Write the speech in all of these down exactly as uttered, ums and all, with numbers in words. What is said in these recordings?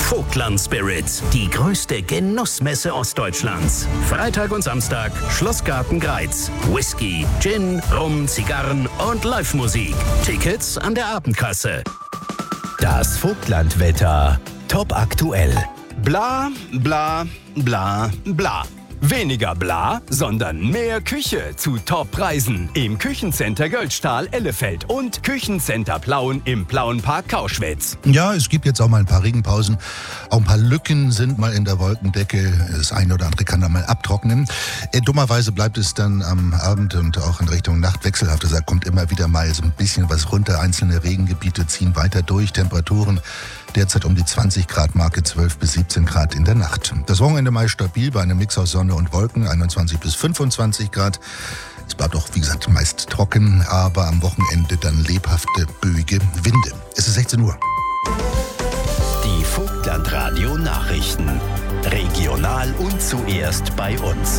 Vogtland Spirits, die größte Genussmesse Ostdeutschlands. Freitag und Samstag, Schlossgarten Greiz. Whisky, Gin, Rum, Zigarren und Live-Musik. Tickets an der Abendkasse. Das Vogtlandwetter. Top aktuell. Bla, bla, bla, bla. Weniger bla, sondern mehr Küche zu Top-Preisen. Im Küchencenter Göldstahl Ellefeld und Küchencenter Plauen im Plauenpark Kauschwitz. Ja, es gibt jetzt auch mal ein paar Regenpausen. Auch ein paar Lücken sind mal in der Wolkendecke. Das eine oder andere kann da mal abtrocknen. Äh, dummerweise bleibt es dann am Abend und auch in Richtung Nacht wechselhaft. Da kommt immer wieder mal so ein bisschen was runter. Einzelne Regengebiete ziehen weiter durch. Temperaturen derzeit um die zwanzig Grad Marke, zwölf bis siebzehn Grad in der Nacht. Das Wochenende meist stabil bei einem Mix aus Sonne und Wolken, einundzwanzig bis fünfundzwanzig Grad. Es bleibt auch, wie gesagt, meist trocken, aber am Wochenende dann lebhafte, böige Winde. Es ist sechzehn Uhr. Die Vogtlandradio Nachrichten. Regional und zuerst bei uns.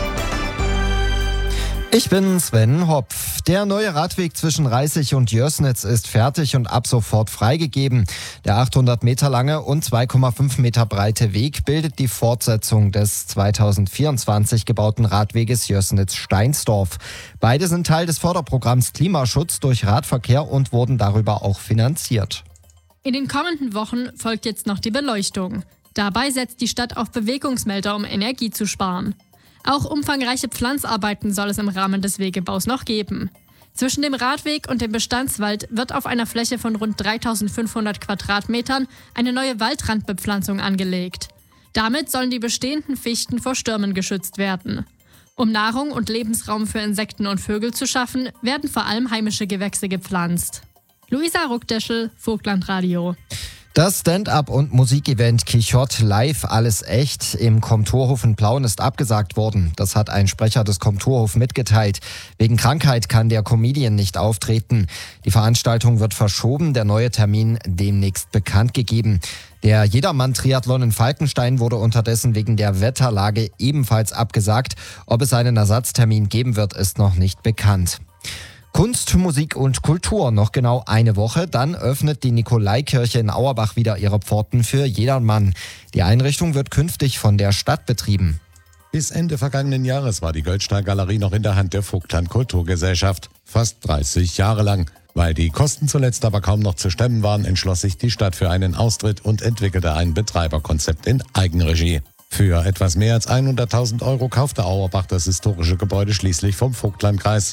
Ich bin Sven Hopf. Der neue Radweg zwischen Reisig und Jössnitz ist fertig und ab sofort freigegeben. Der achthundert Meter lange und zwei Komma fünf Meter breite Weg bildet die Fortsetzung des zweitausendvierundzwanzig gebauten Radweges Jössnitz-Steinsdorf. Beide sind Teil des Förderprogramms Klimaschutz durch Radverkehr und wurden darüber auch finanziert. In den kommenden Wochen folgt jetzt noch die Beleuchtung. Dabei setzt die Stadt auf Bewegungsmelder, um Energie zu sparen. Auch umfangreiche Pflanzarbeiten soll es im Rahmen des Wegebaus noch geben. Zwischen dem Radweg und dem Bestandswald wird auf einer Fläche von rund dreitausendfünfhundert Quadratmetern eine neue Waldrandbepflanzung angelegt. Damit sollen die bestehenden Fichten vor Stürmen geschützt werden. Um Nahrung und Lebensraum für Insekten und Vögel zu schaffen, werden vor allem heimische Gewächse gepflanzt. Luisa Ruckdeschel, Vogtlandradio. Das Stand-up- und Musikevent Quichotte Live Alles Echt im Komturhof in Plauen ist abgesagt worden. Das hat ein Sprecher des Komturhof mitgeteilt. Wegen Krankheit kann der Comedian nicht auftreten. Die Veranstaltung wird verschoben, der neue Termin demnächst bekannt gegeben. Der Jedermann-Triathlon in Falkenstein wurde unterdessen wegen der Wetterlage ebenfalls abgesagt. Ob es einen Ersatztermin geben wird, ist noch nicht bekannt. Kunst, Musik und Kultur. Noch genau eine Woche, dann öffnet die Nikolaikirche in Auerbach wieder ihre Pforten für jedermann. Die Einrichtung wird künftig von der Stadt betrieben. Bis Ende vergangenen Jahres war die Göldstahl-Galerie noch in der Hand der Vogtland Kulturgesellschaft. Fast dreißig Jahre lang. Weil die Kosten zuletzt aber kaum noch zu stemmen waren, entschloss sich die Stadt für einen Austritt und entwickelte ein Betreiberkonzept in Eigenregie. Für etwas mehr als hunderttausend Euro kaufte Auerbach das historische Gebäude schließlich vom Vogtlandkreis.